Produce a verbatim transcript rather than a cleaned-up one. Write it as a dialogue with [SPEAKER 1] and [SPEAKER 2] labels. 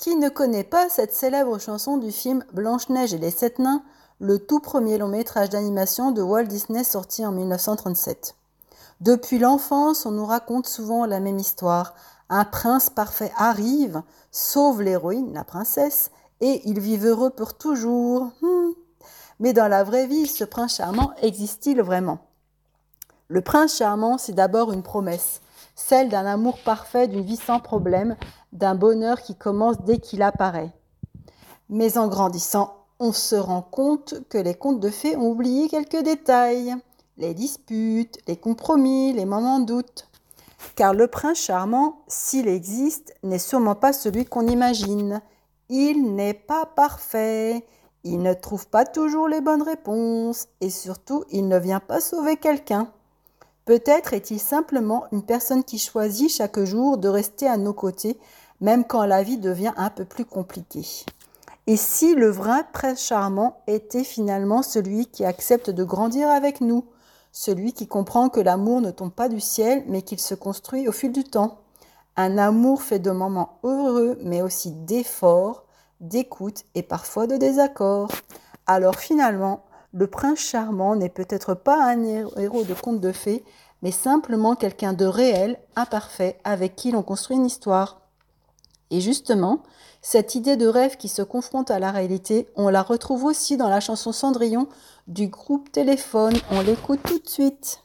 [SPEAKER 1] Qui ne connaît pas cette célèbre chanson du film Blanche-Neige et les Sept Nains, le tout premier long métrage d'animation de Walt Disney sorti en mille neuf cent trente-sept. Depuis l'enfance, on nous raconte souvent la même histoire. Un prince parfait arrive, sauve l'héroïne, la princesse, et ils vivent heureux pour toujours. Hmm. Mais dans la vraie vie, ce prince charmant existe-t-il vraiment ? Le prince charmant, c'est d'abord une promesse, celle d'un amour parfait, d'une vie sans problème, d'un bonheur qui commence dès qu'il apparaît. Mais en grandissant, on se rend compte que les contes de fées ont oublié quelques détails, les disputes, les compromis, les moments de doute. Car le prince charmant, s'il existe, n'est sûrement pas celui qu'on imagine. Il n'est pas parfait, il ne trouve pas toujours les bonnes réponses et surtout, il ne vient pas sauver quelqu'un. Peut-être est-il simplement une personne qui choisit chaque jour de rester à nos côtés, même quand la vie devient un peu plus compliquée. Et si le vrai prince charmant était finalement celui qui accepte de grandir avec nous, celui qui comprend que l'amour ne tombe pas du ciel, mais qu'il se construit au fil du temps. Un amour fait de moments heureux, mais aussi d'efforts, d'écoute et parfois de désaccords. Alors finalement, le prince charmant n'est peut-être pas un héros de conte de fées, mais simplement quelqu'un de réel, imparfait, avec qui l'on construit une histoire. Et justement, cette idée de rêve qui se confronte à la réalité, on la retrouve aussi dans la chanson Cendrillon du groupe Téléphone. On l'écoute tout de suite.